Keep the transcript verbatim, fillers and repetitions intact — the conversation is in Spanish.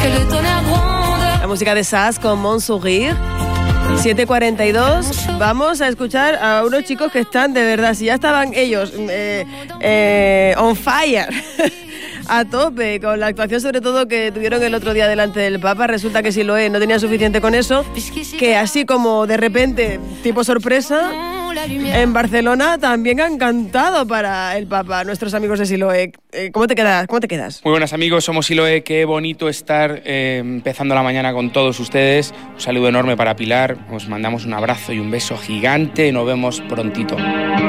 La música de Sass con Mon Sourire. siete cuarenta y dos, vamos a escuchar a unos chicos que están de verdad, si ya estaban ellos eh, eh, on fire, a tope, con la actuación sobre todo que tuvieron el otro día delante del Papa, resulta que Siloé no tenía suficiente con eso, que así como de repente, tipo sorpresa, en Barcelona también han cantado para el Papa, nuestros amigos de Siloé. ¿Cómo te quedas? ¿Cómo te quedas? Muy buenas amigos, somos Siloé, qué bonito estar eh, empezando la mañana con todos ustedes. Un saludo enorme para Pilar, os mandamos un abrazo y un beso gigante, nos vemos prontito.